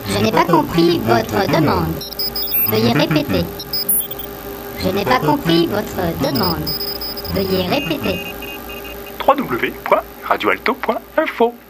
Je n'ai pas compris votre demande. Veuillez répéter. Je n'ai pas compris votre demande. Veuillez répéter. www.radioalto.info